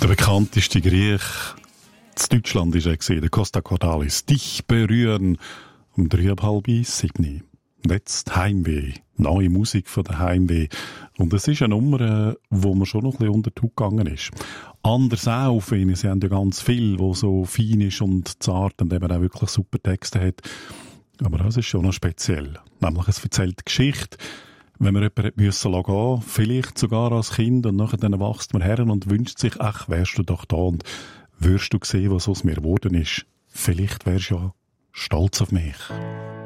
Der bekannteste Griech in Deutschland war er, der Costa Cordalis. «Dich berühren» um 6:30. Und jetzt Heimweh. Neue Musik von der Heimweh. Und es ist eine Nummer, wo mir schon noch ein bisschen unter die Haut gegangen ist. Anders auch auf ihn. Sie haben ja ganz viel, wo so fein ist und zart und eben auch wirklich super Texte hat. Aber das ist schon noch speziell. Nämlich, es erzählt die Geschichte, wenn man jemanden gehen musste, vielleicht sogar als Kind, und nachher dann wächst man her und wünscht sich, ach, wärst du doch da und würdest du sehen, was aus mir geworden ist. Vielleicht wärst du ja stolz auf mich.